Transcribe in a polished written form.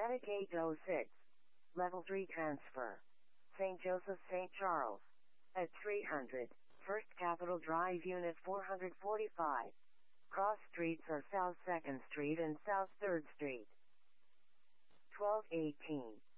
Medicaid 06. Level 3 transfer. St. Joseph St. Charles. At 300. First Capitol Drive Unit 445. Cross streets are South 2nd Street and South 3rd Street. 1218.